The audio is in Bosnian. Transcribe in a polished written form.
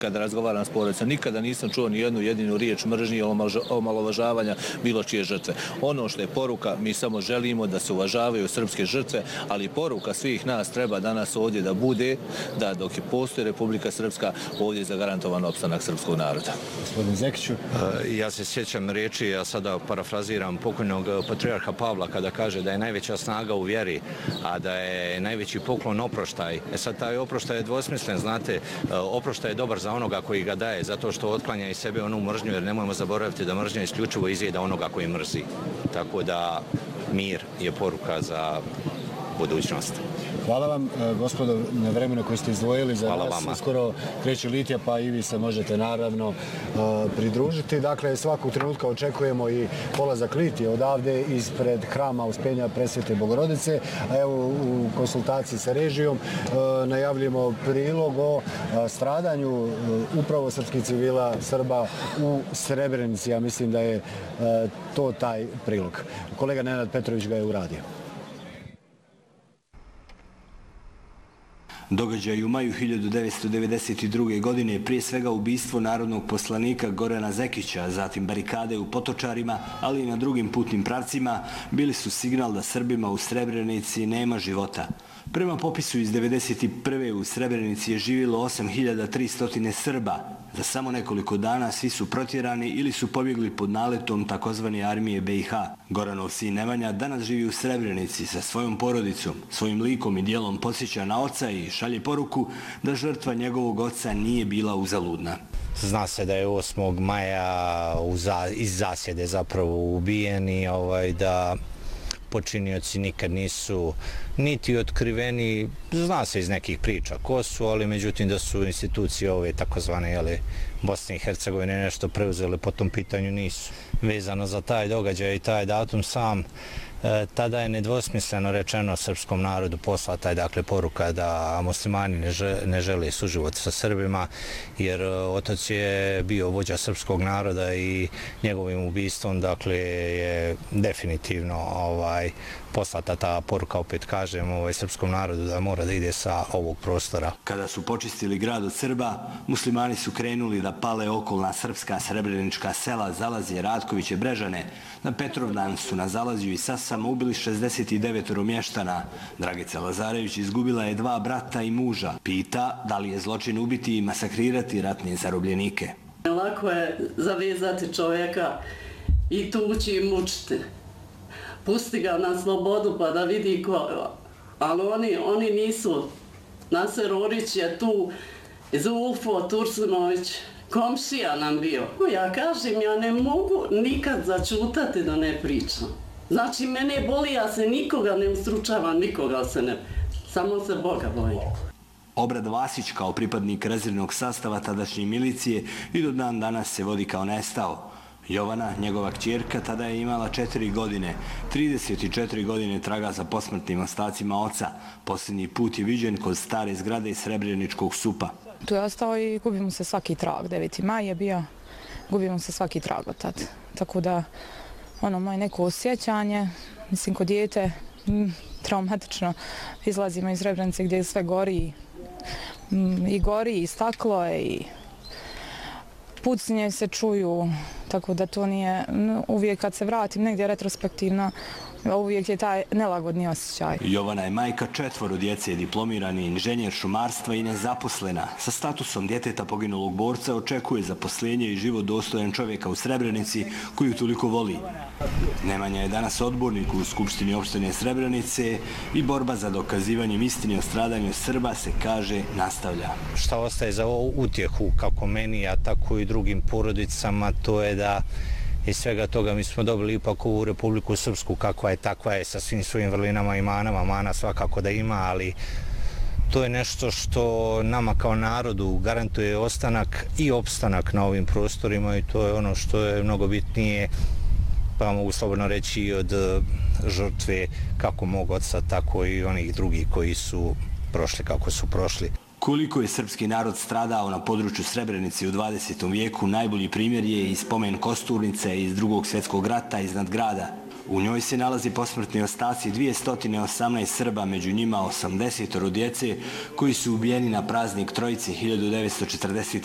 Kada razgovaram s porodicom, nikada nisam čuo ni jednu jedinu riječ mržnje i omalovažavanja bilo čije žrtve. Ono što je poruka, mi samo želimo da se uvažavaju srpske žrtve, ali poruka svih nas treba danas ovdje da bude da dok je postoji Republika Srpska, ovdje je zagarantovan opstanak srpskog naroda. Gospodin Zekiću. Ja se sjećam riječi, ja sada parafraziram pokojnog patrijarha Pavla kada kaže da je najveća snaga u vjeri, a da je najveći poklon oproštaj. Sad taj oproštaj je dvosmislen, znate, oproštaj je dobar za onoga koji ga daje, zato što otklanja iz sebe onu mržnju, jer nemojmo zaboraviti da mržnja isključivo izjeda onoga koji mrzi. Tako da mir je poruka za budućnost. Hvala vam, gospodo, na vremenu koje ste izdvojili za nas. Uskoro kreće Litija, pa i vi se možete naravno pridružiti. Dakle, svakog trenutka očekujemo i polazak Litije odavde ispred hrama Uspenja Presvete Bogorodice. A evo, u konsultaciji sa režijom najavljujemo prilog o stradanju upravo srpskih civila Srba u Srebrenici. Ja mislim da je to taj prilog. Kolega Nenad Petrović ga je uradio. Događaj u maju 1992. godine, prije svega ubistvo narodnog poslanika Gorana Zekića, zatim barikade u Potočarima, ali i na drugim putnim pravcima, bili su signal da Srbima u Srebrenici nema života. Prema popisu iz 1991. u Srebrenici je živjelo 8300 Srba. Za samo nekoliko dana svi su protjerani ili su pobjegli pod naletom takozvane armije BiH. Goranov sin Nemanja danas živi u Srebrenici sa svojom porodicom. Svojim likom i dijelom podsjeća na oca i šalje poruku da žrtva njegovog oca nije bila uzaludna. Zna se da je 8. maja iz zasjede zapravo ubijen i da počinioci nikad nisu niti otkriveni, zna se iz nekih priča ko su, ali međutim da su institucije ove takozvane Bosne i Hercegovine nešto preuzele po tom pitanju nisu. Vezano za taj događaj i taj datum sam, tada je nedvosmisleno rečeno srpskom narodu poslata je poruka da muslimani ne žele suživot sa Srbima, jer otac je bio vođa srpskog naroda i njegovim ubistvom je definitivno poslata ta poruka, opet kažem, srpskom narodu da mora da ide sa ovog prostora. Kada su počistili grad od Srba, muslimani su krenuli da pale okolna srpska srebrenička sela Zalazje, Ratkoviće, Brežane. Na Petrovdan su na Zalazju i Sasama ubili 69 mještana. Dragica Lazarević izgubila je 2 brata i muža. Pita da li je zločin ubiti i masakrirati ratne zarobljenike. Lako je zavezati čovjeka i tući i mučiti. Pusti ga na slobodu pa da vidi ko. Ali oni nisu. Nasser Orić je tu, Zulfo Tursinović, komšija nam bio. Ja kažem, ja ne mogu nikad začutati da ne pričam. Znači, mene boli, ja se nikoga ne ustručavam, nikoga se ne... Samo se Boga bojim. Obrad Vasić kao pripadnik rezervnog sastava tadašnje milicije i do dan danas se vodi kao nestao. Jovana, njegova kćerka, tada je imala 4 godine. 34 godine traga za posmrtnim ostacima oca. Posljednji put je viđen kod stare zgrade iz Srebreničkog supa. Tu je ostao i gubimo se svaki trag. 9. maj je bio, gubimo se svaki trag od tada. Tako da, moje neko osjećanje, mislim, kod dijete, traumatično, izlazimo iz Srebrenice gdje sve gori. I gori, i staklo je, i pucnje se čuju, tako da to nije, uvijek kad se vratim negdje retrospektivno, uvijek je taj nelagodni osjećaj. Jovana je majka 4 djece, diplomirani inženjer šumarstva i nezaposlena. Sa statusom djeteta poginulog borca očekuje zaposlenje i život dostojan čovjeka u Srebrenici koju toliko voli. Nemanja je danas odbornik u Skupštini opštine Srebrenice i borba za dokazivanjem istine o stradanju Srba se, kaže, nastavlja. Šta ostaje za ovu utjehu kako meni, a tako i drugim porodicama, to je da iz svega toga mi smo dobili ipak ovu Republiku Srpsku kakva je, takva je, sa svim svojim vrlinama i manama. Mana svakako da ima, ali to je nešto što nama kao narodu garantuje ostanak i opstanak na ovim prostorima i to je ono što je mnogo bitnije, pa mogu slobodno reći i od žrtve kako mog oca, tako i onih drugih koji su prošli kako su prošli. Koliko je srpski narod stradao na području Srebrenice u 20. vijeku, najbolji primjer je i spomen kosturnice iz Drugog svjetskog rata iznad grada. U njoj se nalazi posmrtni ostaci 218 Srba, među njima 80 djece koji su ubijeni na praznik Trojice 1940.